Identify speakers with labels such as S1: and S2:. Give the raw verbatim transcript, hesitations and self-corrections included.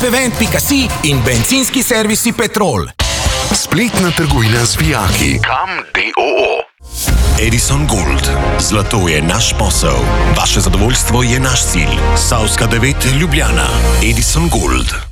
S1: topevent pika si in bencinski servisi Petrol.
S2: Spletna trgovina z vijaki. Kam D O O. Edison Gold. Zlato je naš posel. Vaše zadovoljstvo je naš cilj. Savska devet Ljubljana. Edison Gold.